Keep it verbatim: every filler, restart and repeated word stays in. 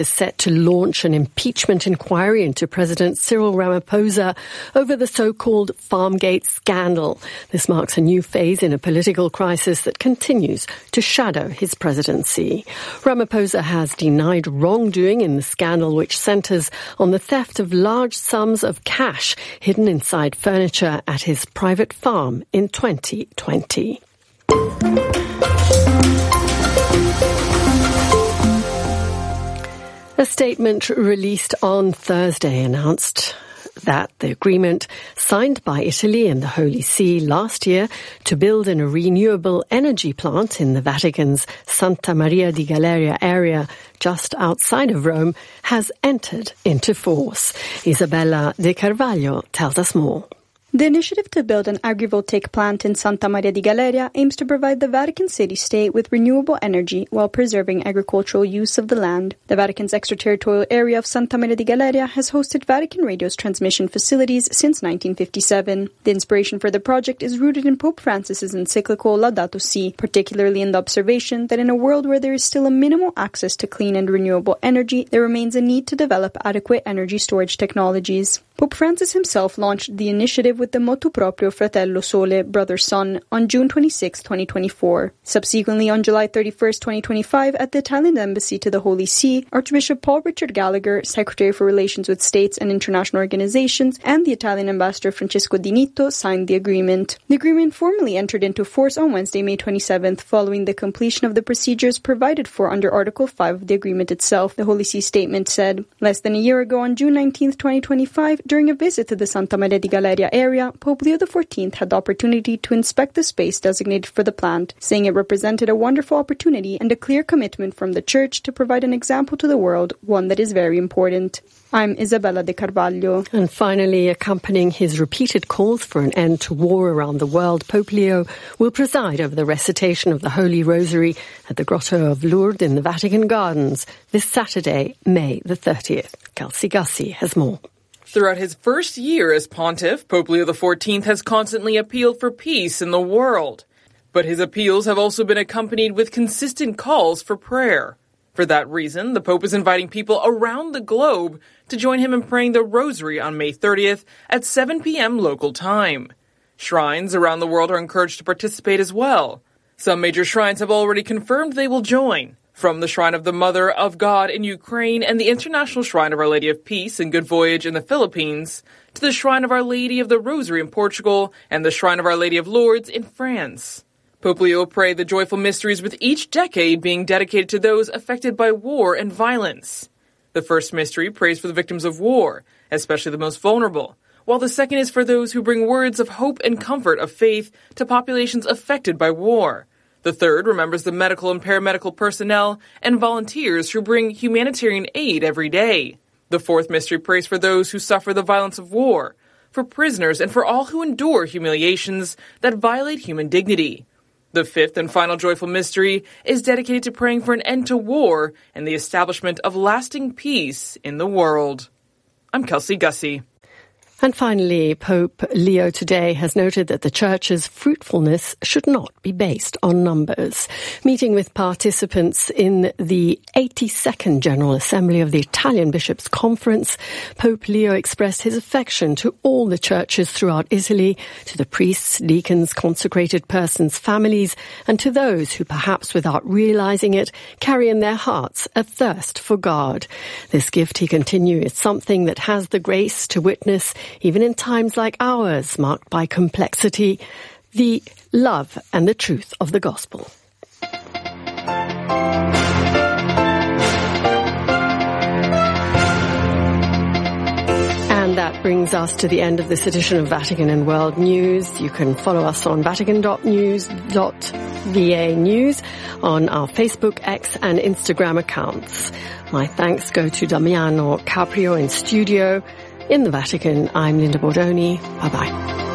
is set to launch an impeachment inquiry into President Cyril Ramaphosa over the so-called Farmgate scandal. This marks a new phase in a political crisis that continues to shadow his presidency. Ramaphosa has denied wrongdoing in the scandal, which centres on the theft of large sums of cash hidden inside furniture at his private farm in twenty twenty. A statement released on Thursday announced that the agreement signed by Italy and the Holy See last year to build a renewable energy plant in the Vatican's Santa Maria di Galeria area just outside of Rome has entered into force. Isabella De Carvalho tells us more. The initiative to build an agrivoltaic plant in Santa Maria di Galeria aims to provide the Vatican city-state with renewable energy while preserving agricultural use of the land. The Vatican's extraterritorial area of Santa Maria di Galeria has hosted Vatican Radio's transmission facilities since nineteen fifty-seven. The inspiration for the project is rooted in Pope Francis's encyclical Laudato Si', particularly in the observation that in a world where there is still a minimal access to clean and renewable energy, there remains a need to develop adequate energy storage technologies. Pope Francis himself launched the initiative with the motu proprio Fratello Sole, Brother Sun, on June twenty-sixth, twenty twenty-four. Subsequently, on July thirty-first, twenty twenty-five, at the Italian Embassy to the Holy See, Archbishop Paul Richard Gallagher, Secretary for Relations with States and International Organizations, and the Italian Ambassador Francesco Di Nitto signed the agreement. The agreement formally entered into force on Wednesday, May twenty-seventh, following the completion of the procedures provided for under Article five of the agreement itself, the Holy See statement said. Less than a year ago, on June nineteenth, twenty twenty-five, during a visit to the Santa Maria di Galeria area, Pope Leo the fourteenth had the opportunity to inspect the space designated for the plant, saying it represented a wonderful opportunity and a clear commitment from the Church to provide an example to the world, one that is very important. I'm Isabella De Carvalho. And finally, accompanying his repeated calls for an end to war around the world, Pope Leo will preside over the recitation of the Holy Rosary at the Grotto of Lourdes in the Vatican Gardens this Saturday, May the thirtieth. Kelsey Gussie has more. Throughout his first year as pontiff, Pope Leo the fourteenth has constantly appealed for peace in the world. But his appeals have also been accompanied with consistent calls for prayer. For that reason, the Pope is inviting people around the globe to join him in praying the Rosary on May thirtieth at seven p.m. local time. Shrines around the world are encouraged to participate as well. Some major shrines have already confirmed they will join. From the Shrine of the Mother of God in Ukraine and the International Shrine of Our Lady of Peace in Good Voyage in the Philippines, to the Shrine of Our Lady of the Rosary in Portugal and the Shrine of Our Lady of Lourdes in France. Pope Leo will pray the joyful mysteries with each decade being dedicated to those affected by war and violence. The first mystery prays for the victims of war, especially the most vulnerable, while the second is for those who bring words of hope and comfort of faith to populations affected by war. The third remembers the medical and paramedical personnel and volunteers who bring humanitarian aid every day. The fourth mystery prays for those who suffer the violence of war, for prisoners, and for all who endure humiliations that violate human dignity. The fifth and final joyful mystery is dedicated to praying for an end to war and the establishment of lasting peace in the world. I'm Kelsey Gussie. And finally, Pope Leo today has noted that the Church's fruitfulness should not be based on numbers. Meeting with participants in the eighty-second General Assembly of the Italian Bishops' Conference, Pope Leo expressed his affection to all the churches throughout Italy, to the priests, deacons, consecrated persons, families, and to those who, perhaps without realizing it, carry in their hearts a thirst for God. This gift, he continued, is something that has the grace to witness, even in times like ours, marked by complexity, the love and the truth of the gospel. And that brings us to the end of this edition of Vatican and World News. You can follow us on vatican dot news dot v a news on our Facebook, X and Instagram accounts. My thanks go to Damiano Caprio in studio. In the Vatican, I'm Linda Bordoni. Bye-bye.